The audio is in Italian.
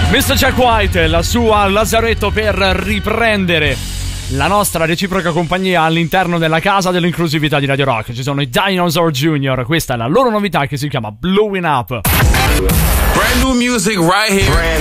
Mr. Jack White e la sua Lazaretto per riprendere la nostra reciproca compagnia all'interno della casa dell'inclusività di Radio Rock. Ci sono i Dinosaur Jr., questa è la loro novità che si chiama Blowing Up. Brand new music right here.